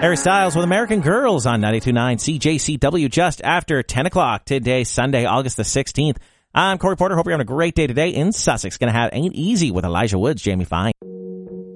Harry Styles with American Girls on 92.9 CJCW just after 10 o'clock today, Sunday, August the 16th. I'm Corey Porter. Hope you're having a great day today in Sussex. Going to have Ain't Easy with Elijah Woods, Jamie Fine.